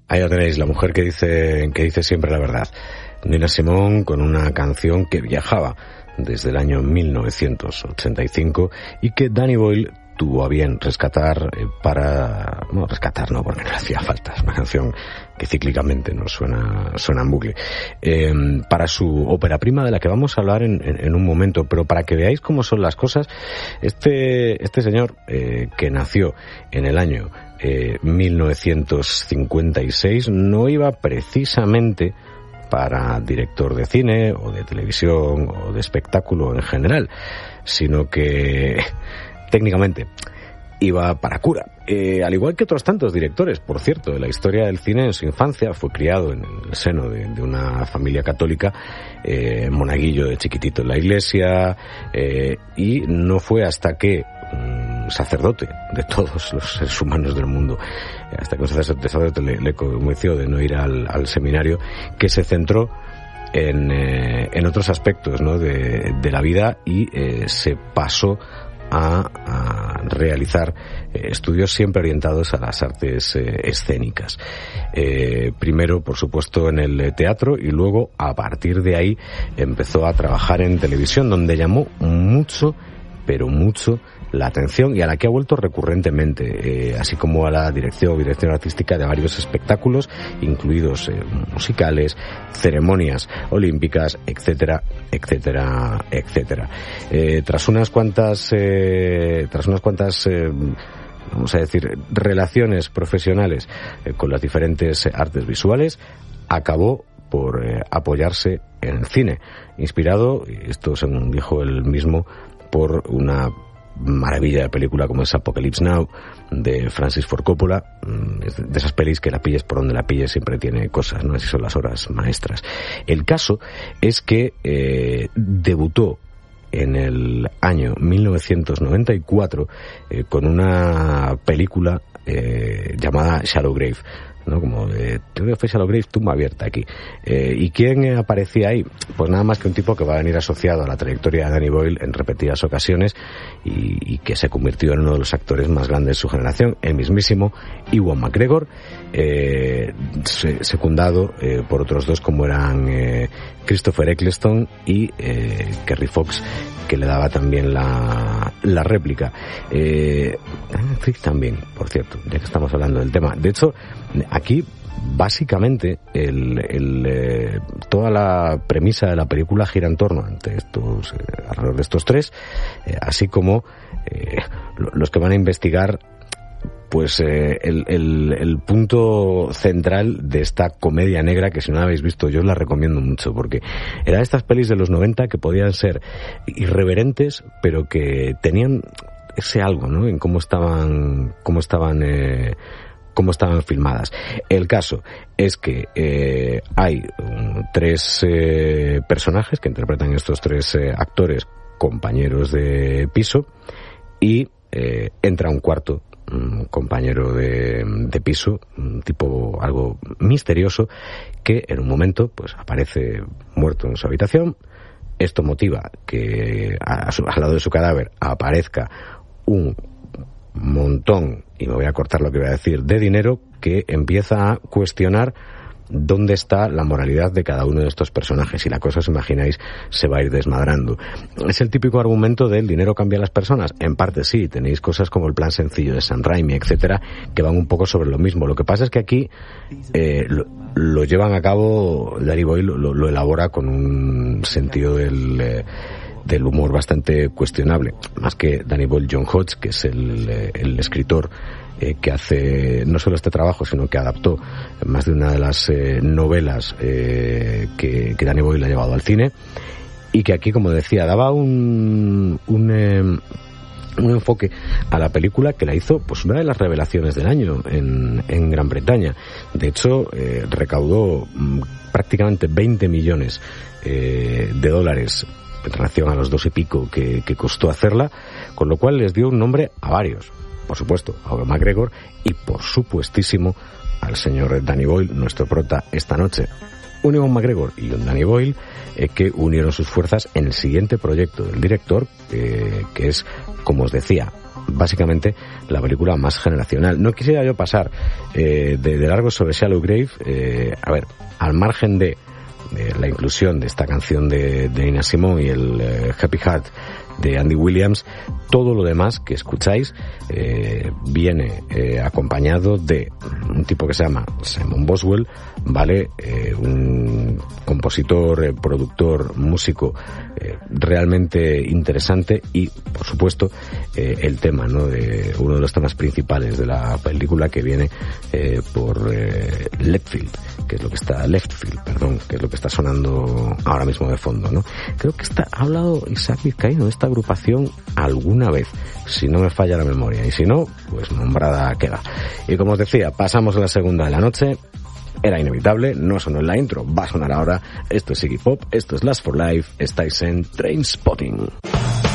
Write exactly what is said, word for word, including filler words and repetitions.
Ahí lo tenéis, la mujer que dice, que dice siempre la verdad. Nina Simone con una canción que viajaba desde el año mil novecientos ochenta y cinco y que Danny Boyle tuvo a bien rescatar eh, para... No, rescatar no, porque no le hacía falta. Es una canción que cíclicamente no suena, suena en bucle. Eh, para su ópera prima, de la que vamos a hablar en, en, en un momento, pero para que veáis cómo son las cosas, este, este señor eh, que nació en el año eh, mil novecientos cincuenta y seis no iba precisamente para director de cine o de televisión o de espectáculo en general, sino que técnicamente iba para cura. Eh, al igual que otros tantos directores, por cierto, de la historia del cine. En su infancia fue criado en el seno de, de una familia católica, eh, monaguillo de chiquitito en la iglesia, eh, y no fue hasta que un sacerdote de todos los seres humanos del mundo, hasta que un sacerdote le, le convenció de no ir al, al seminario, que se centró en, eh, en otros aspectos, ¿no?, de, de la vida, y eh, se pasó A, a realizar eh, estudios siempre orientados a las artes eh, escénicas. Eh, primero, por supuesto, en el teatro, y luego, a partir de ahí, empezó a trabajar en televisión, donde llamó mucho, pero mucho, la atención, y a la que ha vuelto recurrentemente, eh, así como a la dirección o dirección artística de varios espectáculos, incluidos eh, musicales, ceremonias olímpicas, etcétera, etcétera, etcétera. Eh, tras unas cuantas, eh, tras unas cuantas, eh, vamos a decir, relaciones profesionales eh, con las diferentes artes visuales, acabó por eh, apoyarse en el cine, inspirado, y esto según dijo él mismo, por una maravilla de película como es Apocalypse Now, de Francis Ford Coppola, de esas pelis que la pilles por donde la pilles siempre tiene cosas, ¿no? Así son las obras maestras. El caso es que eh, debutó en el año mil novecientos noventa y cuatro eh, con una película eh, llamada Shallow Grave, ¿no? Como de Teoría of Shallow Grave, tumba abierta aquí. Eh, ¿Y quién aparecía ahí? Pues nada más que un tipo que va a venir asociado a la trayectoria de Danny Boyle en repetidas ocasiones, y, y que se convirtió en uno de los actores más grandes de su generación, el mismísimo Ewan McGregor, eh, secundado eh, por otros dos como eran eh, Christopher Eccleston y eh, Kerry Fox, que le daba también la, la réplica. Eh, también, por cierto, ya que estamos hablando del tema. De hecho, aquí básicamente el, el, eh, toda la premisa de la película gira en torno ante estos, eh, alrededor de estos tres, eh, así como eh, los que van a investigar pues eh, el, el, el punto central de esta comedia negra, que si no la habéis visto yo os la recomiendo mucho, porque eran estas pelis de los noventa que podían ser irreverentes, pero que tenían ese algo, ¿no?, en cómo estaban, cómo estaban eh, cómo estaban filmadas. El caso es que eh, hay um, tres eh, personajes que interpretan estos tres eh, actores, compañeros de piso, y eh, entra un cuarto un compañero de, de piso, un tipo algo misterioso, que en un momento pues aparece muerto en su habitación. Esto motiva que a su, al lado de su cadáver aparezca un montón, y me voy a cortar lo que voy a decir, de dinero, que empieza a cuestionar dónde está la moralidad de cada uno de estos personajes, y la cosa, os imagináis, se va a ir desmadrando. Es el típico argumento del dinero cambia a las personas. En parte sí, tenéis cosas como el plan sencillo de Sam Raimi, etcétera, que van un poco sobre lo mismo. Lo que pasa es que aquí eh, lo, lo llevan a cabo, Danny Boyle lo, lo elabora con un sentido del eh, del humor bastante cuestionable, más que Danny Boyle, John Hodge, que es el, el escritor eh, que hace no solo este trabajo, sino que adaptó más de una de las eh, novelas eh, que, que Danny Boyle ha llevado al cine, y que aquí, como decía, daba un un, eh, un enfoque a la película que la hizo pues una de las revelaciones del año en, en Gran Bretaña. De hecho, eh, recaudó mm, prácticamente veinte millones eh, de dólares en relación a los dos y pico que, que costó hacerla, con lo cual les dio un nombre a varios, por supuesto a Ewan McGregor y por supuestísimo al señor Danny Boyle, nuestro prota esta noche. Un Ewan McGregor y un Danny Boyle eh, que unieron sus fuerzas en el siguiente proyecto del director, eh, que es, como os decía, básicamente la película más generacional. No quisiera yo pasar eh, de, de largo sobre Shallow Grave. Eh, a ver, al margen de, de la inclusión de esta canción de, de Nina Simone y el eh, Happy Heart de Andy Williams, todo lo demás que escucháis eh, viene eh, acompañado de un tipo que se llama Simon Boswell, ¿vale? Eh, un compositor, eh, productor, músico eh, realmente interesante y, por supuesto, eh, el tema, ¿no? De uno de los temas principales de la película que viene eh, por eh, Leftfield, que es lo que está Leftfield, perdón, que es lo que está sonando ahora mismo de fondo, ¿no? Creo que está, ha hablado Isaac Vizcaíno de esta agrupación alguna vez, si no me falla la memoria, y si no, pues nombrada queda. Y como os decía, pasamos a la segunda de la noche. Era inevitable, no sonó en la intro, va a sonar ahora. Esto es Iggy Pop, esto es Last for Life, estáis en Trainspotting.